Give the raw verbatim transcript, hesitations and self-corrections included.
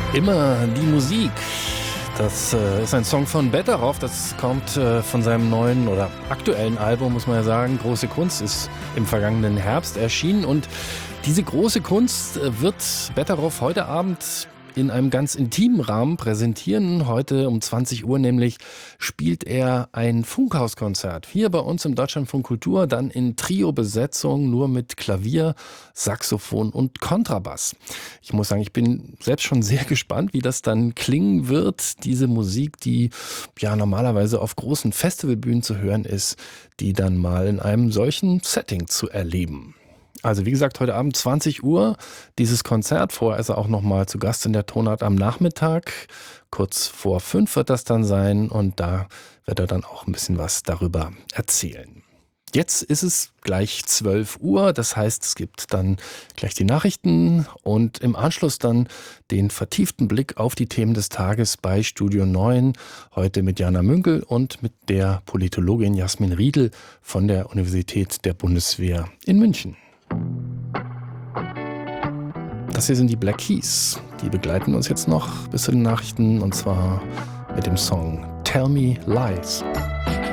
Immer die Musik. Das äh, ist ein Song von Betteroff. Das kommt äh, von seinem neuen oder aktuellen Album, muss man ja sagen. Große Kunst ist im vergangenen Herbst erschienen. Und diese große Kunst äh, wird Betteroff heute Abend in einem ganz intimen Rahmen präsentieren. Heute um zwanzig Uhr nämlich spielt er ein Funkhauskonzert. Hier bei uns im Deutschlandfunk Kultur, dann in Trio-Besetzung, nur mit Klavier, Saxophon und Kontrabass. Ich muss sagen, ich bin selbst schon sehr gespannt, wie das dann klingen wird. Diese Musik, die ja normalerweise auf großen Festivalbühnen zu hören ist, die dann mal in einem solchen Setting zu erleben. Also wie gesagt, heute Abend zwanzig Uhr dieses Konzert. Vorher ist er auch nochmal zu Gast in der Tonart am Nachmittag. Kurz vor fünf wird das dann sein und da wird er dann auch ein bisschen was darüber erzählen. Jetzt ist es gleich zwölf Uhr, das heißt, es gibt dann gleich die Nachrichten und im Anschluss dann den vertieften Blick auf die Themen des Tages bei Studio neun. Heute mit Jana Münkel und mit der Politologin Jasmin Riedel von der Universität der Bundeswehr in München. Das hier sind die Black Keys. Die begleiten uns jetzt noch bis zu den Nachrichten und zwar mit dem Song Tell Me Lies.